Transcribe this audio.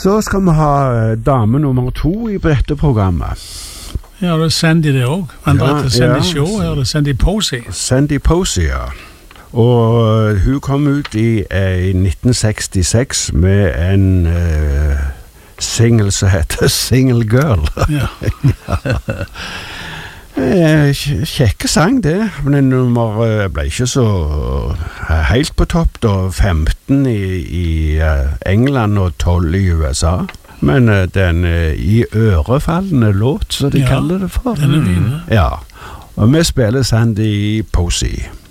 Så skal vi ha dame nummer 2 i dette programmet. Ja, det er Sandy det også. Men det er Sandy Shaw, her det er Sandy Posey. Sandy Posey, ja. Og hun kom ut i 1966 med en single som heter Single Girl. Ja. Kjekke sang det, men nummer ble ikke så helt på topp da, 15 i England og 12 i USA. Men den i ørefallende låt, så de kaller det for. Den er fin. Ja, og vi spiller Sandy Posey.